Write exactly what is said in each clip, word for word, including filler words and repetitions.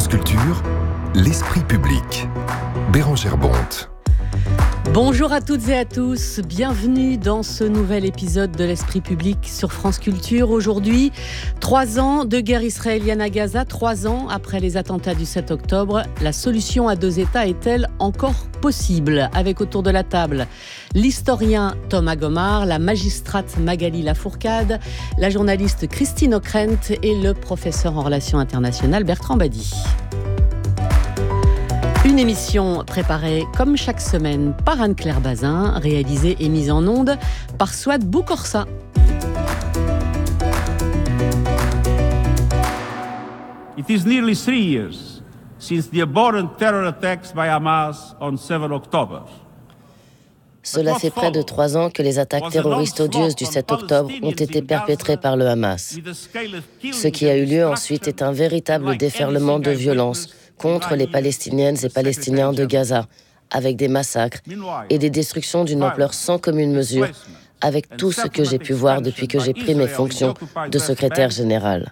Culture, l'esprit public. Bérangère Bonte. Bonjour à toutes et à tous, bienvenue dans ce nouvel épisode de l'Esprit public sur France Culture. Aujourd'hui, trois ans de guerre israélienne à Gaza, trois ans après les attentats du sept octobre. La solution à deux États est-elle encore possible ? Avec autour de la table l'historien Thomas Gomart, la magistrate Magali Lafourcade, la journaliste Christine Ockrent et le professeur en relations internationales Bertrand Badi. Une émission préparée comme chaque semaine par Anne-Claire Bazin, réalisée et mise en onde par Souad Boukorsa. It is nearly three years since the abhorrent terror attacks by Hamas on seven October. Cela fait près de trois ans que les attaques terroristes odieuses du sept octobre ont été perpétrées par le Hamas. Ce qui a eu lieu ensuite est un véritable déferlement de violence contre les Palestiniennes et Palestiniens de Gaza, avec des massacres et des destructions d'une ampleur sans commune mesure, avec tout ce que j'ai pu voir depuis que j'ai pris mes fonctions de secrétaire général.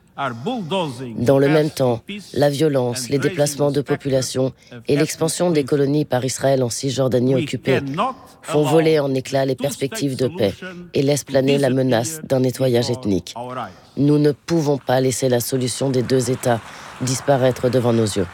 Dans le même temps, la violence, les déplacements de population et l'expansion des colonies par Israël en Cisjordanie occupée font voler en éclats les perspectives de paix et laissent planer la menace d'un nettoyage ethnique. Nous ne pouvons pas laisser la solution des deux États disparaître devant nos yeux.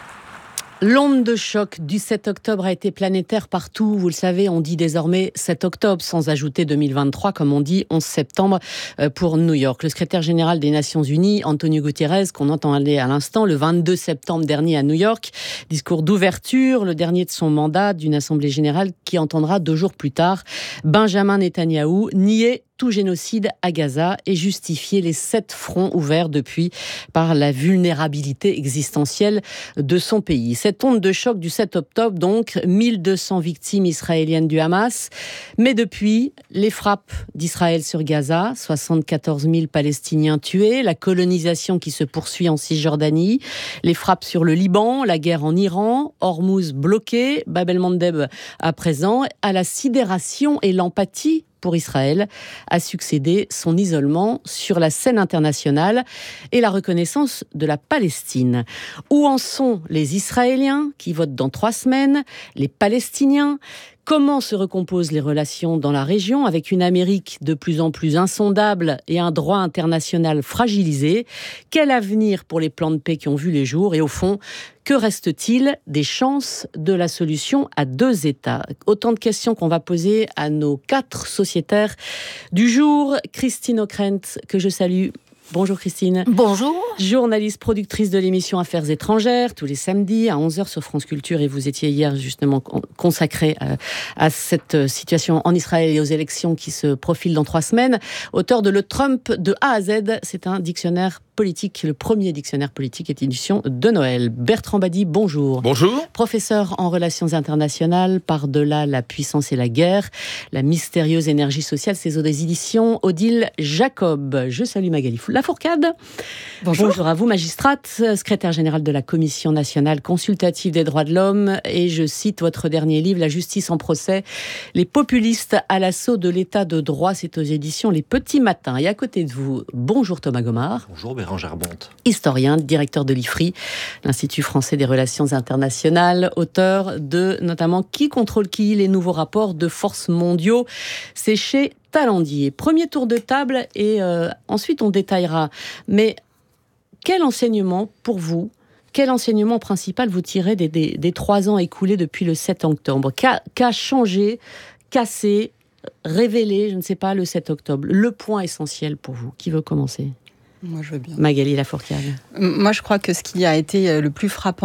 L'onde de choc du sept octobre a été planétaire partout. Vous le savez, on dit désormais sept octobre, sans ajouter deux mille vingt-trois, comme on dit onze septembre pour New York. Le secrétaire général des Nations Unies, Antonio Guterres, qu'on entendait à l'instant, le vingt-deux septembre dernier à New York, discours d'ouverture, le dernier de son mandat d'une assemblée générale qui entendra deux jours plus tard Benjamin Netanyahou nier tout génocide à Gaza et justifier les sept fronts ouverts depuis par la vulnérabilité existentielle de son pays. Cette onde de choc du sept octobre, donc, mille deux cents victimes israéliennes du Hamas. Mais depuis, les frappes d'Israël sur Gaza, soixante-quatorze mille Palestiniens tués, la colonisation qui se poursuit en Cisjordanie, les frappes sur le Liban, la guerre en Iran, Hormuz bloqué, Bab el-Mandeb à présent, à la sidération et l'empathie pour Israël, a succédé son isolement sur la scène internationale et la reconnaissance de la Palestine. Où en sont les Israéliens qui votent dans trois semaines, les Palestiniens ? Comment se recomposent les relations dans la région avec une Amérique de plus en plus insondable et un droit international fragilisé ? Quel avenir pour les plans de paix qui ont vu les jours ? Et au fond, que reste-t-il des chances de la solution à deux États ? Autant de questions qu'on va poser à nos quatre sociétaires du jour. Christine Ockrent, que je salue. Bonjour Christine. Bonjour. Journaliste, productrice de l'émission Affaires étrangères, tous les samedis à onze heures sur France Culture. Et vous étiez hier justement consacrée à, à cette situation en Israël et aux élections qui se profilent dans trois semaines. Auteur de Le Trump de A à Z, c'est un dictionnaire politique, le premier dictionnaire politique est édition de Noël. Bertrand Badi, bonjour. Bonjour. Professeur en relations internationales, par-delà la puissance et la guerre, la mystérieuse énergie sociale, c'est aux éditions Odile Jacob. Je salue Magali Lafourcade. Bonjour. Bonjour à vous, magistrate, secrétaire générale de la Commission nationale consultative des droits de l'homme. Et je cite votre dernier livre, La justice en procès, les populistes à l'assaut de l'état de droit. C'est aux éditions Les Petits Matins. Et à côté de vous, bonjour Thomas Gomart. Bonjour Bérangère Bonte. Historien, directeur de l'I F R I, l'Institut français des relations internationales, auteur de notamment Qui contrôle qui, les nouveaux rapports de forces mondiaux. C'est chez Talendier. Premier tour de table et euh, ensuite on détaillera. Mais quel enseignement pour vous, quel enseignement principal vous tirez des, des, des trois ans écoulés depuis le sept octobre ? Qu'a, qu'a changé, cassé, révélé, je ne sais pas, le sept octobre ? Le point essentiel pour vous. Qui veut commencer ? Moi, je veux bien. Magali Lafourcade. Moi, je crois que ce qui a été le plus frappant